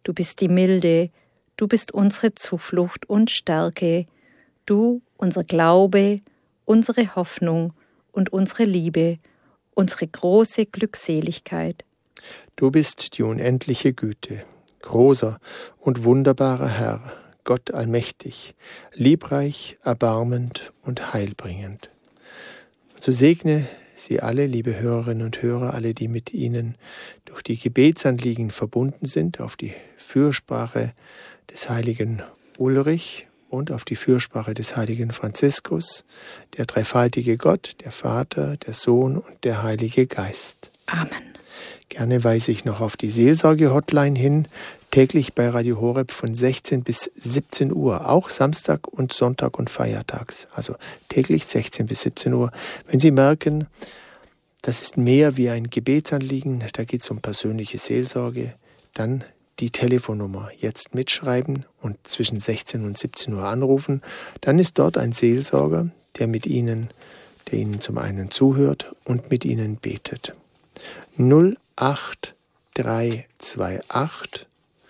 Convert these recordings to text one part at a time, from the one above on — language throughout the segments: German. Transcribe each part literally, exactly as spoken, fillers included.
du bist die Milde, du bist unsere Zuflucht und Stärke, du unser Glaube, unsere Hoffnung und unsere Liebe, unsere große Glückseligkeit. Du bist die unendliche Güte, großer und wunderbarer Herr, Gott allmächtig, liebreich, erbarmend und heilbringend. So segne Sie alle, liebe Hörerinnen und Hörer, alle, die mit Ihnen durch die Gebetsanliegen verbunden sind, auf die Fürsprache des heiligen Ulrich und auf die Fürsprache des heiligen Franziskus, der dreifaltige Gott, der Vater, der Sohn und der Heilige Geist. Amen. Gerne weise ich noch auf die Seelsorge-Hotline hin, täglich bei Radio Horeb von sechzehn bis siebzehn Uhr, auch Samstag und Sonntag und feiertags. Also täglich sechzehn bis siebzehn Uhr. Wenn Sie merken, das ist mehr wie ein Gebetsanliegen, da geht es um persönliche Seelsorge, dann die Telefonnummer jetzt mitschreiben und zwischen sechzehn und siebzehn Uhr anrufen. Dann ist dort ein Seelsorger, der mit Ihnen, der Ihnen zum einen zuhört und mit Ihnen betet. null acht drei zwei acht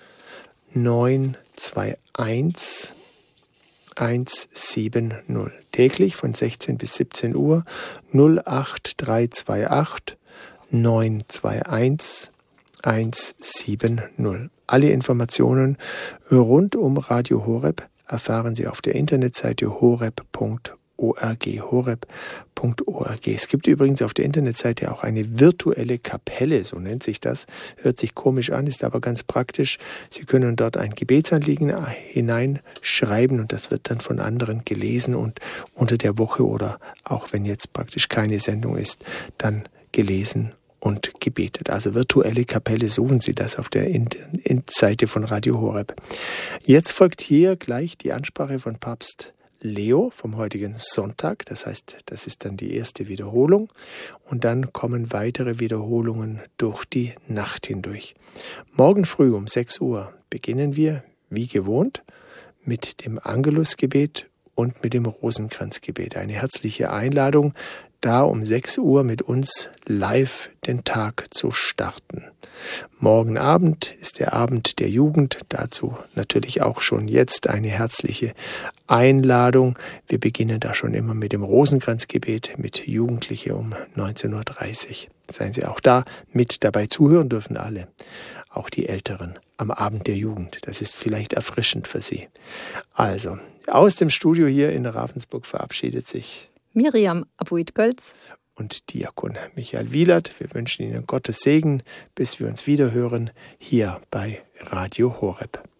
neun zwei eins eins sieben null. Täglich von sechzehn bis siebzehn Uhr null acht drei zwei acht neun zwei eins eins sieben null. Alle Informationen rund um Radio Horeb erfahren Sie auf der Internetseite horeb punkt org. horeb punkt org. Es gibt übrigens auf der Internetseite auch eine virtuelle Kapelle, so nennt sich das. Hört sich komisch an, ist aber ganz praktisch. Sie können dort ein Gebetsanliegen hineinschreiben und das wird dann von anderen gelesen und unter der Woche oder auch wenn jetzt praktisch keine Sendung ist, dann gelesen und gebetet. Also virtuelle Kapelle, suchen Sie das auf der Seite von Radio Horeb. Jetzt folgt hier gleich die Ansprache von Papst Leo vom heutigen Sonntag, das heißt, das ist dann die erste Wiederholung und dann kommen weitere Wiederholungen durch die Nacht hindurch. Morgen früh um sechs Uhr beginnen wir, wie gewohnt, mit dem Angelusgebet und mit dem Rosenkranzgebet. Eine herzliche Einladung, da um sechs Uhr mit uns live den Tag zu starten. Morgen Abend ist der Abend der Jugend, dazu natürlich auch schon jetzt eine herzliche Einladung. Wir beginnen da schon immer mit dem Rosenkranzgebet mit Jugendliche um neunzehn Uhr dreißig. Seien Sie auch da mit dabei, zuhören dürfen alle, auch die Älteren am Abend der Jugend. Das ist vielleicht erfrischend für Sie. Also, aus dem Studio hier in Ravensburg verabschiedet sich Miriam Abuid-Gölz und Diakon Michael Wielert. Wir wünschen Ihnen Gottes Segen, bis wir uns wiederhören hier bei Radio Horeb.